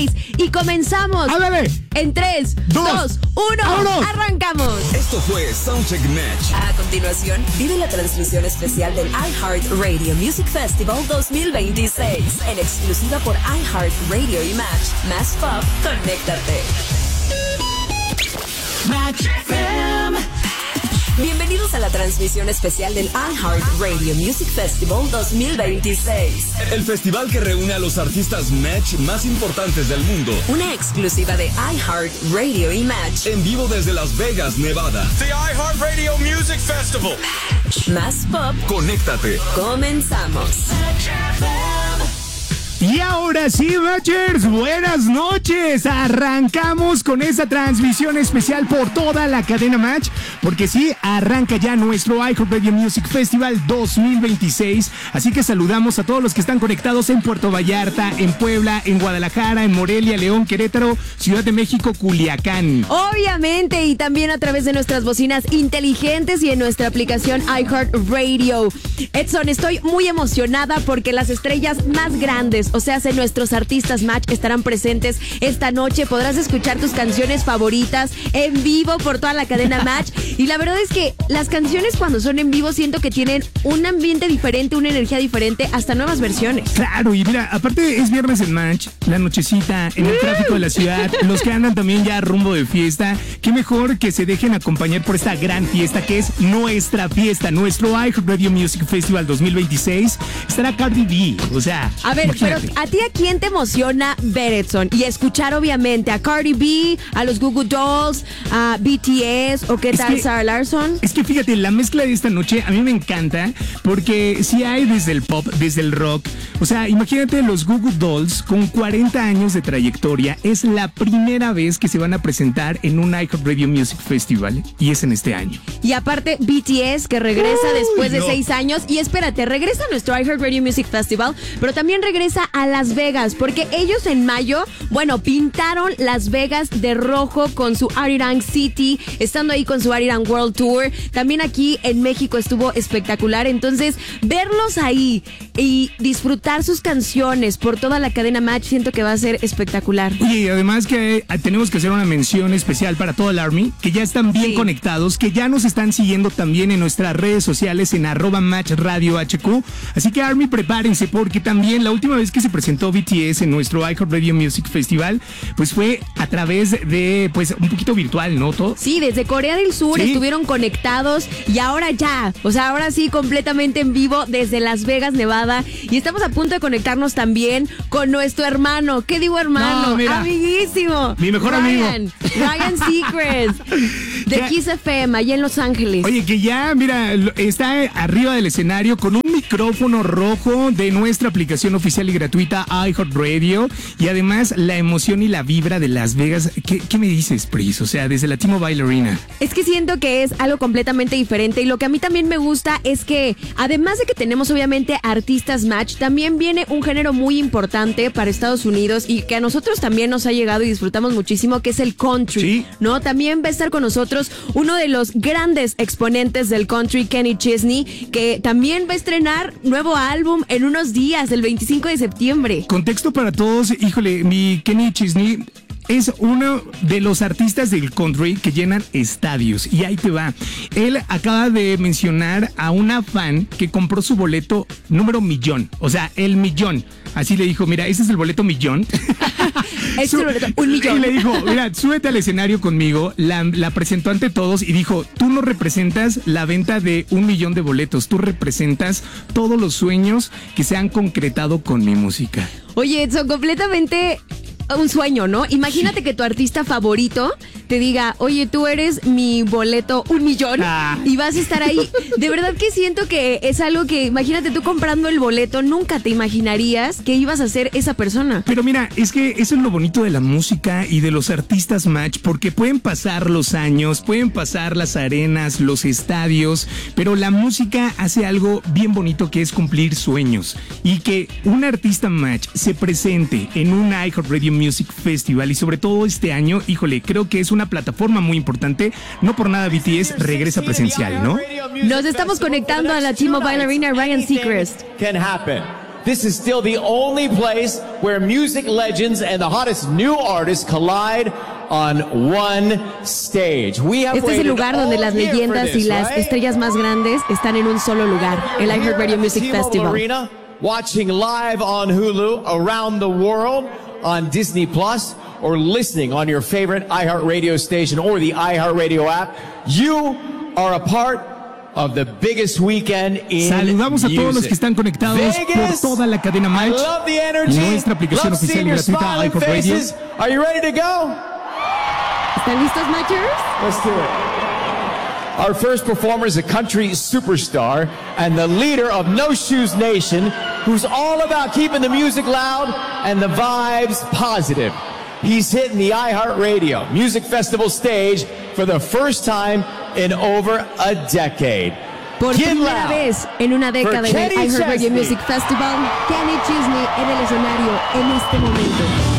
2026. Y comenzamos. ¡Ándale! En 3, 2, 1. ¡Vámonos! ¡Arrancamos! Esto fue Soundcheck Match. A continuación, vive la transmisión especial del iHeartRadio Music Festival 2026. En exclusiva por iHeartRadio y Match. Más Pop, conéctate. Match FM. Bienvenidos a la transmisión especial del iHeartRadio Music Festival 2026. El festival que reúne a los artistas Match más importantes del mundo. Una exclusiva de iHeartRadio y Match. En vivo desde Las Vegas, Nevada. The iHeartRadio Music Festival. Más Pop. Conéctate. Comenzamos. Y ahora sí, Matchers, buenas noches. Arrancamos con esa transmisión especial por toda la cadena Match, porque sí, arranca ya nuestro iHeartRadio Music Festival 2026. Así que saludamos a todos los que están conectados en Puerto Vallarta, en Puebla, en Guadalajara, en Morelia, León, Querétaro, Ciudad de México, Culiacán. Obviamente, y también a través de nuestras bocinas inteligentes y en nuestra aplicación iHeartRadio. Edson, estoy muy emocionada porque las estrellas más grandes, o sea, nuestros artistas Match, estarán presentes esta noche. Podrás escuchar tus canciones favoritas en vivo por toda la cadena Match. Y la verdad es que las canciones cuando son en vivo siento que tienen un ambiente diferente, una energía diferente, hasta nuevas versiones. Claro, y mira, aparte es viernes en Match, la nochecita, en el tráfico de la ciudad, los que andan también ya rumbo de fiesta. Qué mejor que se dejen acompañar por esta gran fiesta que es nuestra fiesta, nuestro iHeartRadio Music Festival 2026. Estará Cardi B, o sea, a ver, imagínate. pero ¿a ti a quién te emociona ver, Edson? Y escuchar obviamente a Cardi B, a los Goo Goo Dolls, a BTS, o qué tal Sarah Larsson. Es que fíjate, la mezcla de esta noche a mí me encanta porque sí hay desde el pop, desde el rock. O sea, imagínate los Goo Goo Dolls con 40 años de trayectoria. Es la primera vez que se van a presentar en un iHeartRadio Music Festival y es en este año. Y aparte BTS que regresa después de 6 años. Y espérate, regresa a nuestro iHeartRadio Music Festival, pero también regresa a Las Vegas, porque ellos en mayo, bueno, pintaron Las Vegas de rojo con su Arirang City, estando ahí con su Arirang World Tour. También aquí en México estuvo espectacular. Entonces, verlos ahí y disfrutar sus canciones por toda la cadena Match, siento que va a ser espectacular. Oye, y además que tenemos que hacer una mención especial para todo el Army, que ya están bien conectados, que ya nos están siguiendo también en nuestras redes sociales en @MatchRadioHQ. Así que Army, prepárense, porque también la última vez que se presentó BTS en nuestro iHeartRadio Music Festival, pues fue a través de, pues, un poquito virtual, ¿no? Todo. Sí, desde Corea del Sur estuvieron conectados y ahora ya, o sea, ahora sí completamente en vivo desde Las Vegas, Nevada, y estamos a punto de conectarnos también con nuestro hermano. ¿Qué digo hermano? No, mira, amiguísimo. mi mejor amigo. Ryan Seacrest de Kiss FM, allá en Los Ángeles. Oye, que ya, mira, está arriba del escenario con un micrófono rojo de nuestra aplicación oficial y gratuita iHeartRadio, y además la emoción y la vibra de Las Vegas. ¿Qué me dices, Pris? O sea, desde la T-Mobile Arena. Es que siento que es algo completamente diferente, y lo que a mí también me gusta es que, además de que tenemos obviamente artistas Match, también viene un género muy importante para Estados Unidos y que a nosotros también nos ha llegado y disfrutamos muchísimo, que es el country, ¿sí? ¿No? También va a estar con nosotros uno de los grandes exponentes del country, Kenny Chesney, que también va a estrenar nuevo álbum en unos días, el 25 de septiembre. Contexto para todos, híjole, mi Kenny Chesney es uno de los artistas del country que llenan estadios. Y ahí te va. Él acaba de mencionar a una fan que compró su boleto número 1,000,000. O sea, el 1,000,000. Así le dijo, mira, ese es el boleto 1,000,000. Es el boleto 1,000,000. Y le dijo, mira, súbete al escenario conmigo. La presentó ante todos y dijo, tú no representas la venta de 1,000,000 de boletos. Tú representas todos los sueños que se han concretado con mi música. Oye, Edson, completamente un sueño, ¿no? Imagínate que tu artista favorito te diga, oye, tú eres mi boleto 1,000,000 y vas a estar ahí. De verdad que siento que es algo que, imagínate tú comprando el boleto, nunca te imaginarías que ibas a ser esa persona. Pero mira, es que eso es lo bonito de la música y de los artistas Match, porque pueden pasar los años, pueden pasar las arenas, los estadios, pero la música hace algo bien bonito, que es cumplir sueños. Y que un artista Match se presente en un iHeartRadio Music Festival, y sobre todo este año, híjole, creo que es una plataforma muy importante. No por nada BTS regresa presencial, ¿no? Nos estamos conectando a la T-Mobile Arena. Ryan Seacrest. this is still the only place where music legends and the hottest new artists collide on one stage. Este es el lugar donde las leyendas y las estrellas más grandes están en un solo lugar, el iHeartRadio Music Festival. Arena, watching live on Hulu, around the world on Disney Plus, or listening on your favorite iHeartRadio station or the iHeartRadio app. You are a part of the biggest weekend in Saludamos a todos los que están conectados Vegas, por toda la cadena Match. I love the energy. Nuestra aplicación Love oficial y seeing your gratuita smiling iHeartRadio. faces. Are you ready to go? ¿Están listos, Matchers? Let's do it. Our first performer is a country superstar and the leader of No Shoes Nation, who's all about keeping the music loud and the vibes positive. He's hitting the iHeartRadio Music Festival stage for the first time in over a decade. Por Get primera loud vez en una década en el Kenny iHeartRadio Chesney. Music Festival, Kenny Chesney en el escenario en este momento.